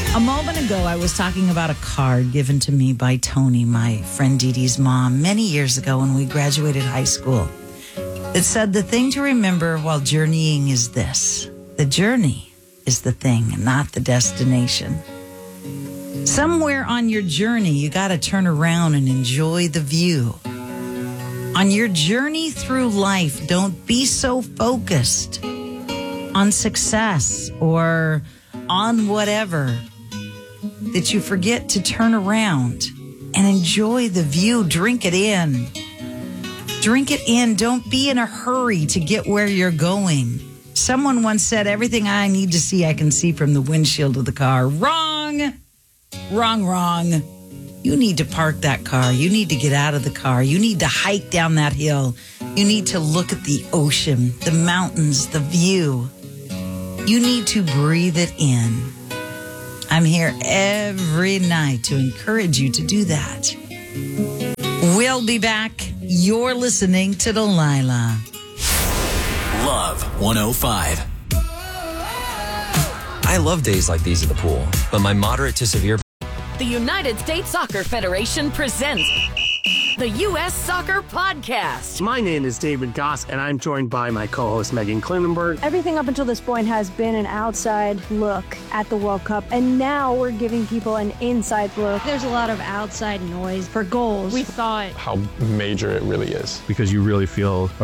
A moment ago, I was talking about a card given to me by Tony, my friend Dee Dee's mom, many years ago when we graduated high school. It said, the thing to remember while journeying is this. The journey is the thing, not the destination. Somewhere on your journey, you got to turn around and enjoy the view. On your journey through life, don't be so focused on success or on whatever that you forget to turn around and enjoy the view. Drink it in. Drink it in. Don't be in a hurry to get where you're going. Someone once said, everything I need to see, I can see from the windshield of the car. Wrong. Wrong, wrong. You need to park that car. You need to get out of the car. You need to hike down that hill. You need to look at the ocean, the mountains, the view. You need to breathe it in. I'm here every night to encourage you to do that. We'll be back. You're listening to Delilah. Love 105. I love days like these at the pool, but my moderate to severe... The United States Soccer Federation presents the U.S. Soccer Podcast. My name is David Goss, and I'm joined by my co-host Megan Klinenberg. Everything up until this point has been an outside look at the World Cup, and now we're giving people an inside look. There's a lot of outside noise for goals. We thought how major it really is. Because you really feel